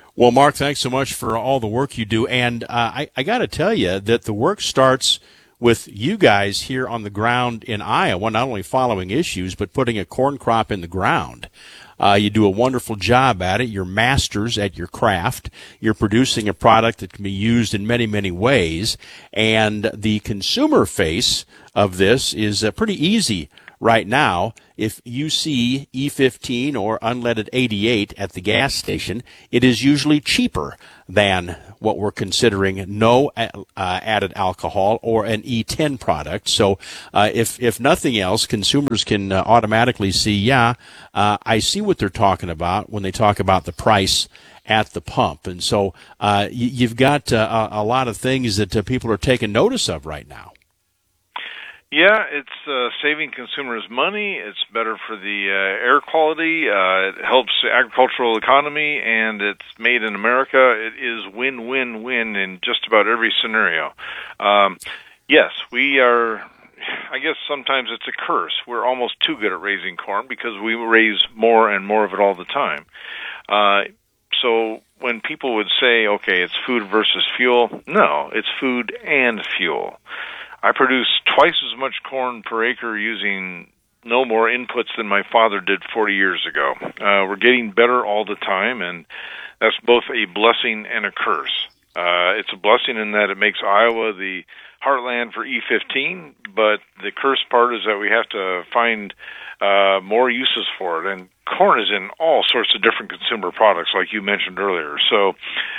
Speaker 21: Well, Mark, thanks so much for all the work you do. And I got to tell you that the work starts with you guys here on the ground in Iowa, not only following issues, but putting a corn crop in the ground. You do a wonderful job at it. You're masters at your craft. You're producing a product that can be used in many, many ways. And the consumer face of this is pretty easy right now. If you see E15 or unleaded 88 at the gas station, it is usually cheaper than what we're considering no added alcohol or an E10 product. So if nothing else, consumers can automatically see, I see what they're talking about when they talk about the price at the pump. And so you've got a lot of things that people are taking notice of right now.
Speaker 24: Yeah, it's saving consumers money. It's better for the air quality. It helps the agricultural economy, and it's made in America. It is win-win-win in just about every scenario. Yes, we are, I guess sometimes it's a curse. We're almost too good at raising corn because we raise more and more of it all the time. So when people would say, okay, it's food versus fuel, no, it's food and fuel. I produce twice as much corn per acre using no more inputs than my father did 40 years ago. We're getting better all the time, and that's both a blessing and a curse. It's a blessing in that it makes Iowa the heartland for E15, but the curse part is that we have to find more uses for it. And corn is in all sorts of different consumer products, like you mentioned earlier. So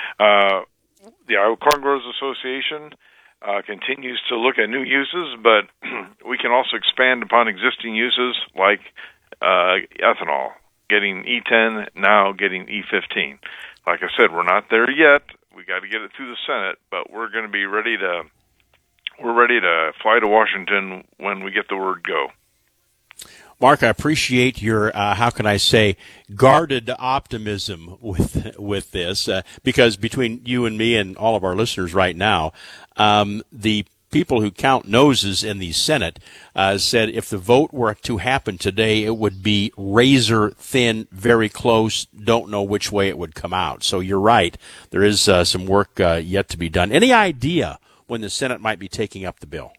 Speaker 24: the Iowa Corn Growers Association continues to look at new uses, but we can also expand upon existing uses like ethanol, getting E10, now getting E15. Like I said, we're not there yet. We got to get it through the Senate, but we're going to be ready to fly to Washington when we get the word go.
Speaker 21: Mark, I appreciate your, guarded optimism with this, because between you and me and all of our listeners right now, the people who count noses in the Senate said if the vote were to happen today, it would be razor thin, very close, don't know which way it would come out. So you're right. There is some work yet to be done. Any idea when the Senate might be taking up the bill?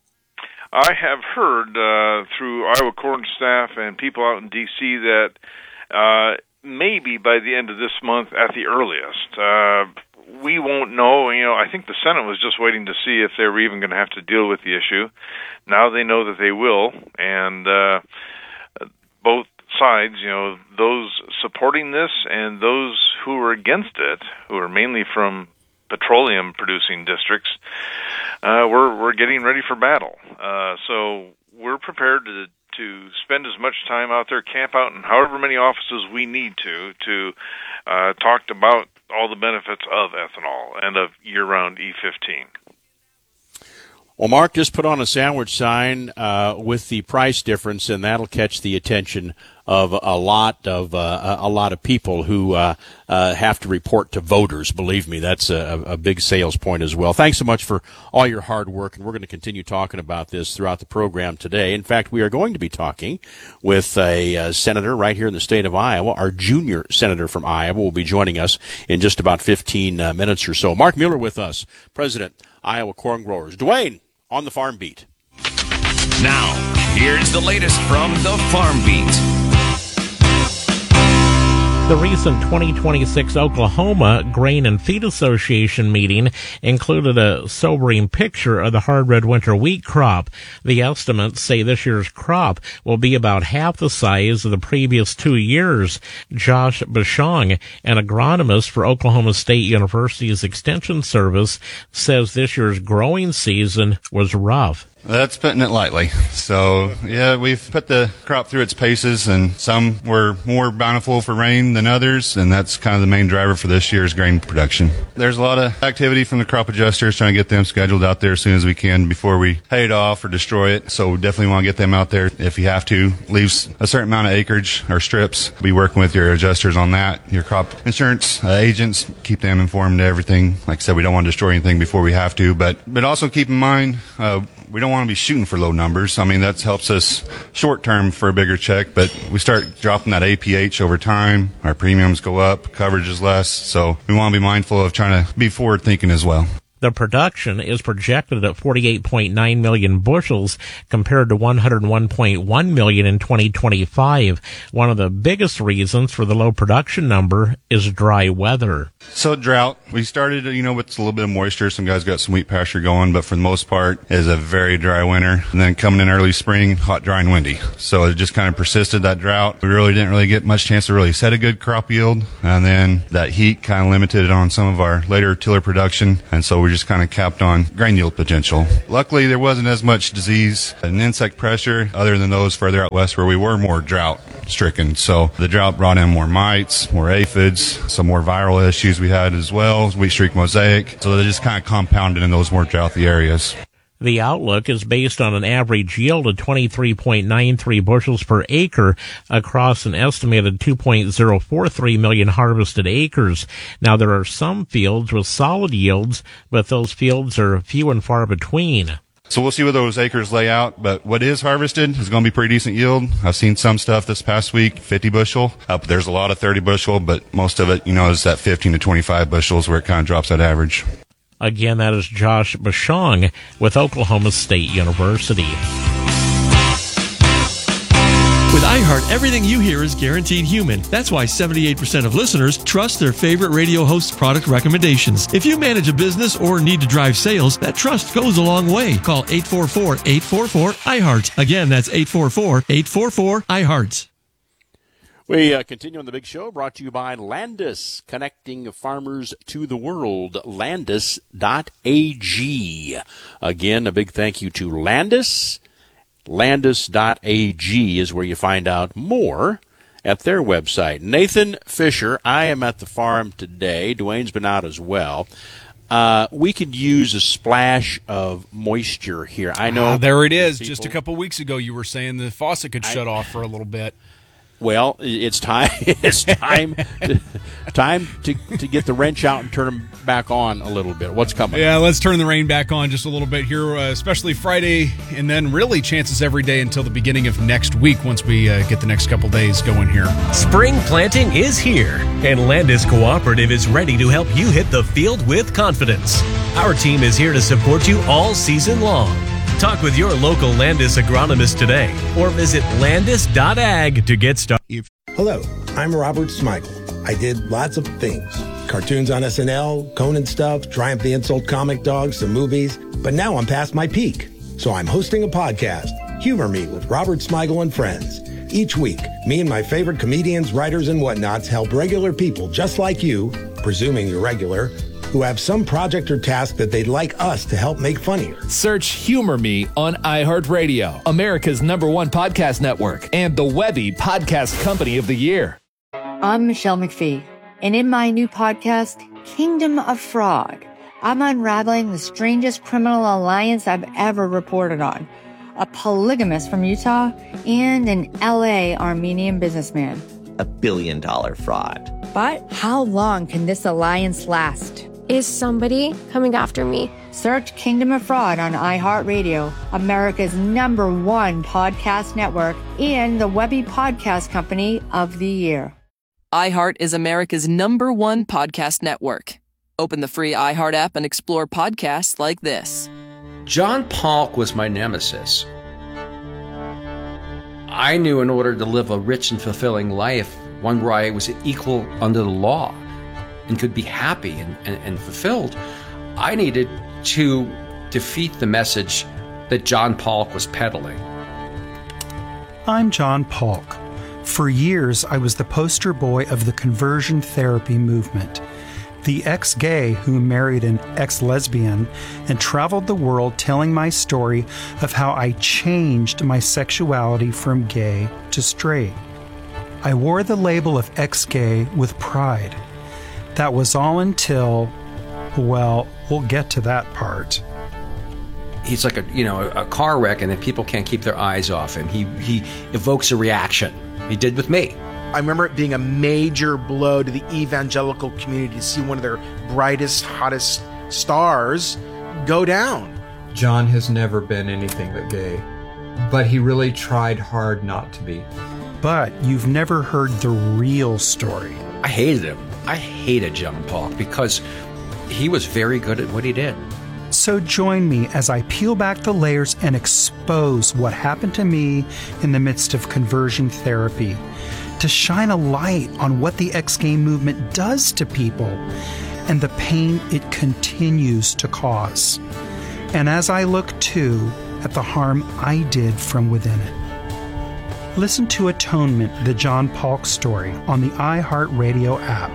Speaker 24: I have heard through Iowa Corn staff and people out in D.C. that maybe by the end of this month at the earliest. We won't know. I think the Senate was just waiting to see if they were even going to have to deal with the issue. Now they know that they will, and both sides, those supporting this and those who are against it, who are mainly from petroleum-producing districts, we're getting ready for battle. So we're prepared to spend as much time out there, camp out in however many offices we need to talk about all the benefits of ethanol and of year-round E15.
Speaker 21: Well, Mark, just put on a sandwich sign with the price difference, and that'll catch the attention of a lot of people who have to report to voters. Believe me, that's a big sales point as well. Thanks so much for all your hard work, and we're going to continue talking about this throughout the program today. In fact, we are going to be talking with a senator right here in the state of Iowa. Our junior senator from Iowa will be joining us in just about 15 minutes or so. Mark Mueller with us, President, Iowa Corn Growers. Dwayne, on the Farm Beat.
Speaker 1: Now, here's the latest from the Farm Beat.
Speaker 4: The recent 2026 Oklahoma Grain and Feed Association meeting included a sobering picture of the hard red winter wheat crop. The estimates say this year's crop will be about half the size of the previous 2 years. Josh Bashong, an agronomist for Oklahoma State University's Extension Service, says this year's growing season was rough.
Speaker 11: That's putting it lightly. So, yeah, we've put the crop through its paces, and some were more bountiful for rain than others, and that's kind of the main driver for this year's grain production. There's a lot of activity from the crop adjusters trying to get them scheduled out there as soon as we can before we hay it off or destroy it. So we definitely want to get them out there if you have to. Leave a certain amount of acreage or strips. Be working with your adjusters on that. Your crop insurance agents, keep them informed of everything. Like I said, we don't want to destroy anything before we have to, but also keep in mind, We don't want to be shooting for low numbers. I mean, that helps us short term for a bigger check, but we start dropping that APH over time. Our premiums go up, coverage is less. So we want to be mindful of trying to be forward thinking as well.
Speaker 4: The production is projected at 48.9 million bushels compared to 101.1 million in 2025. One of the biggest reasons for the low production number is dry weather.
Speaker 11: So drought, we started, with a little bit of moisture. Some guys got some wheat pasture going, but for the most part, it is a very dry winter. And then coming in early spring, hot, dry, and windy. So it just kind of persisted, that drought. We didn't get much chance to really set a good crop yield. And then that heat kind of limited it on some of our later tiller production. And so we just kind of capped on grain yield potential. Luckily, there wasn't as much disease and insect pressure other than those further out west where we were more drought stricken. So the drought brought in more mites, more aphids, some more viral issues we had as well, wheat streak mosaic. So they just kind of compounded in those more drouthy areas.
Speaker 4: The outlook is based on an average yield of 23.93 bushels per acre across an estimated 2.043 million harvested acres. Now, there are some fields with solid yields, but those fields are few and far between.
Speaker 11: So we'll see where those acres lay out, but what is harvested is going to be pretty decent yield. I've seen some stuff this past week, 50 bushel. There's a lot of 30 bushel, but most of it, is that 15 to 25 bushels where it kind of drops that average.
Speaker 4: Again, that is Josh Bashong with Oklahoma State University.
Speaker 5: With iHeart, everything you hear is guaranteed human. That's why 78% of listeners trust their favorite radio host's product recommendations. If you manage a business or need to drive sales, that trust goes a long way. Call 844-844-iHeart. Again, that's 844-844-iHeart.
Speaker 21: We continue on the big show, brought to you by Landis, connecting farmers to the world, landis.ag. Again, a big thank you to Landis. Landis.ag is where you find out more at their website. Nathan Fisher, I am at the farm today. Dwayne's been out as well. We could use a splash of moisture here. I know.
Speaker 6: There it is. Just a couple weeks ago, you were saying the faucet could shut off for a little bit.
Speaker 21: Well, it's time. It's time to get the wrench out and turn them back on a little bit. What's coming?
Speaker 6: Yeah, let's turn the rain back on just a little bit here, especially Friday, and then really chances every day until the beginning of next week once we get the next couple days going here.
Speaker 8: Spring planting is here, and Landis Cooperative is ready to help you hit the field with confidence. Our team is here to support you all season long. Talk with your local Landis agronomist today or visit landis.ag to get started.
Speaker 12: Hello, I'm Robert Smigel. I did lots of things. Cartoons on SNL, Conan stuff, Triumph the Insult comic dogs, some movies. But now I'm past my peak. So I'm hosting a podcast, Humor Me with Robert Smigel and Friends. Each week, me and my favorite comedians, writers, and whatnots help regular people just like you, presuming you're regular, who have some project or task that they'd like us to help make funnier.
Speaker 14: Search Humor Me on iHeartRadio, America's #1 podcast network, and the Webby Podcast Company of the Year.
Speaker 25: I'm Michelle McPhee, and in my new podcast, Kingdom of Fraud, I'm unraveling the strangest criminal alliance I've ever reported on. A polygamist from Utah and an LA Armenian businessman.
Speaker 26: $1 billion fraud.
Speaker 25: But how long can this alliance last?
Speaker 27: Is somebody coming after me?
Speaker 25: Search Kingdom of Fraud on iHeartRadio, America's #1 podcast network, and the Webby Podcast Company of the Year.
Speaker 28: iHeart is America's #1 podcast network. Open the free iHeart app and explore podcasts like this.
Speaker 29: John Polk was my nemesis. I knew in order to live a rich and fulfilling life, one where I was equal under the law and could be happy and fulfilled, I needed to defeat the message that John Polk was peddling.
Speaker 30: I'm John Polk. For years, I was the poster boy of the conversion therapy movement. The ex-gay who married an ex-lesbian and traveled the world telling my story of how I changed my sexuality from gay to straight. I wore the label of ex-gay with pride. That was all until, well, we'll get to that part.
Speaker 29: He's like a car wreck, and then people can't keep their eyes off him. He evokes a reaction. He did with me.
Speaker 31: I remember it being a major blow to the evangelical community to see one of their brightest, hottest stars go down.
Speaker 2: John has never been anything but gay, but he really tried hard not to be.
Speaker 30: But you've never heard the real story.
Speaker 3: I hated him. I hated John Polk because he was very good at what he did.
Speaker 30: So join me as I peel back the layers and expose what happened to me in the midst of conversion therapy, to shine a light on what the ex-gay movement does to people and the pain it continues to cause. And as I look, too, at the harm I did from within it. Listen to Atonement, the John Polk story, on the iHeartRadio app.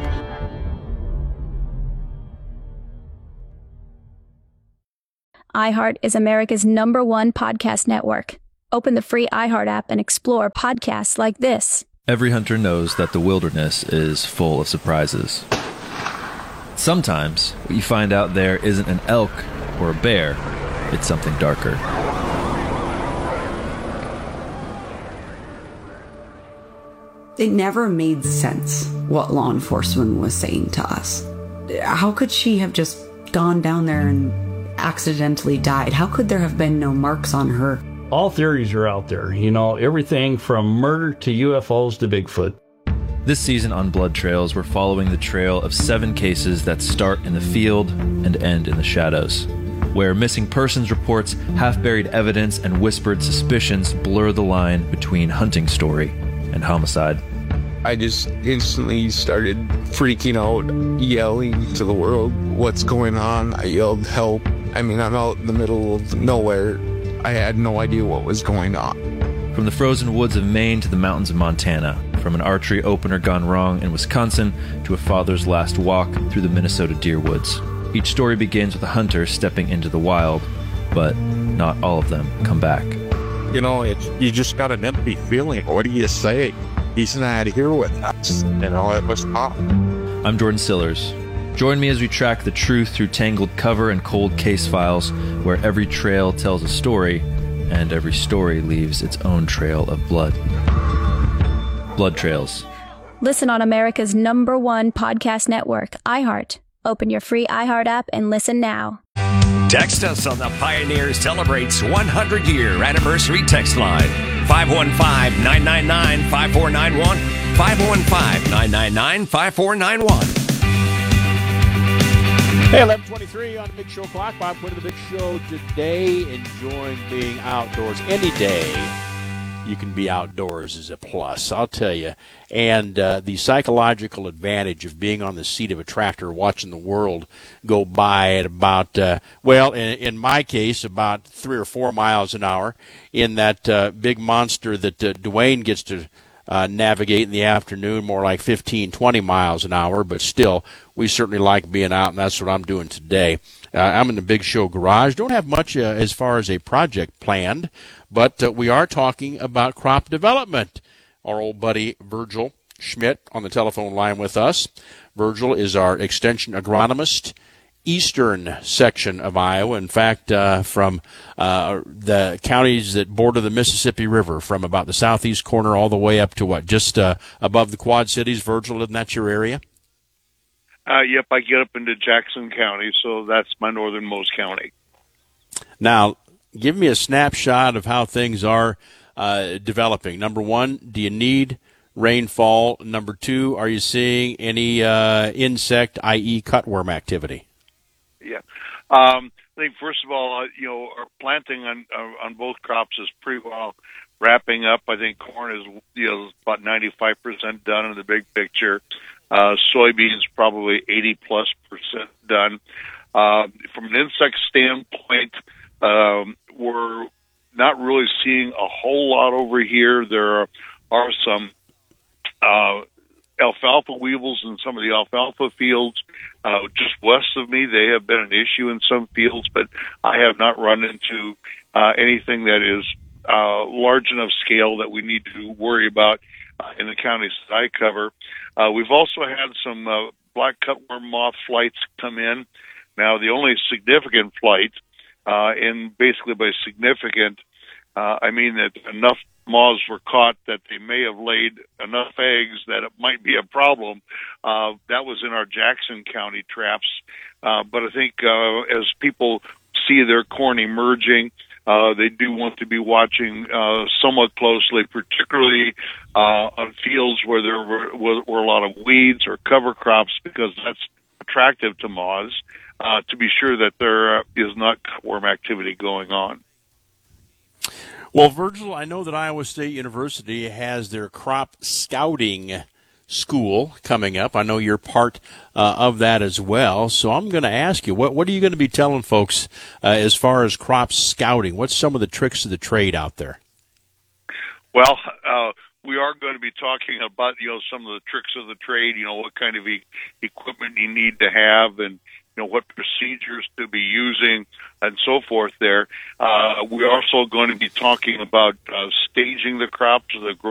Speaker 7: iHeart is America's #1 podcast network. Open the free iHeart app and explore podcasts like this.
Speaker 9: Every hunter knows that the wilderness is full of surprises. Sometimes what you find out there isn't an elk or a bear, it's something darker.
Speaker 10: It never made sense what law enforcement was saying to us. How could she have just gone down there and accidentally died? How could there have been no marks on her?
Speaker 13: All theories are out there, everything from murder to UFOs to Bigfoot.
Speaker 9: This season on Blood Trails, we're following the trail of 7 cases that start in the field and end in the shadows, where missing persons reports, half-buried evidence, and whispered suspicions blur the line between hunting story and homicide.
Speaker 15: I just instantly started freaking out, yelling to the world, "What's going on?" I yelled, "Help." I'm out in the middle of nowhere. I had no idea what was going on.
Speaker 9: From the frozen woods of Maine to the mountains of Montana, from an archery opener gone wrong in Wisconsin to a father's last walk through the Minnesota deer woods. Each story begins with a hunter stepping into the wild, but not all of them come back.
Speaker 15: You just got an empty feeling. What do you say? He's not here with us. It was tough.
Speaker 9: I'm Jordan Sillers. Join me as we track the truth through tangled cover and cold case files, where every trail tells a story, and every story leaves its own trail of blood. Blood Trails.
Speaker 7: Listen on America's #1 podcast network, iHeart. Open your free iHeart app and listen now.
Speaker 1: Text us on the Pioneers Celebrates 100-year anniversary text line. 515-999-5491. 515-999-5491.
Speaker 21: Hey, 11:23 on the Big Show Clock. Bob Quinn of the Big Show today. Enjoying being outdoors any day. You can be outdoors is a plus, I'll tell you. And the psychological advantage of being on the seat of a tractor watching the world go by at about, in my case, about 3 or 4 miles an hour in that big monster that Dwayne gets to navigate in the afternoon, more like 15, 20 miles an hour, but still, we certainly like being out, and that's what I'm doing today. I'm in the Big Show garage. Don't have much as far as a project planned, but we are talking about crop development. Our old buddy Virgil Schmidt on the telephone line with us. Virgil is our extension agronomist, eastern section of Iowa. In fact, from the counties that border the Mississippi River, from about the southeast corner all the way up to just above the Quad Cities. Virgil, isn't that your area?
Speaker 24: Yep, I get up into Jackson County, so that's my northernmost county.
Speaker 21: Now, give me a snapshot of how things are developing. Number one, do you need rainfall? Number two, are you seeing any insect, i.e. cutworm activity?
Speaker 24: Yeah. I think, first of all, our planting on both crops is pretty well wrapping up. I think corn is about 95% done in the big picture. Soybeans probably 80+% done. From an insect standpoint, we're not really seeing a whole lot over here. There are some alfalfa weevils in some of the alfalfa fields just west of me. They have been an issue in some fields, but I have not run into anything that is large enough scale that we need to worry about in the counties that I cover. We've also had some black cutworm moth flights come in. Now, the only significant flight, and basically by significant, I mean that enough moths were caught that they may have laid enough eggs that it might be a problem. That was in our Jackson County traps. But I think as people see their corn emerging. They do want to be watching somewhat closely, particularly on fields where there were a lot of weeds or cover crops, because that's attractive to moths, to be sure that there is not cutworm activity going on.
Speaker 21: Well, Virgil, I know that Iowa State University has their crop scouting school coming up. I know you're part of that as well. So I'm going to ask you, what are you going to be telling folks as far as crop scouting? What's some of the tricks of the trade out there?
Speaker 24: Well, we are going to be talking about, some of the tricks of the trade, what kind of equipment you need to have, and what procedures to be using and so forth there. We're also going to be talking about staging the crops, the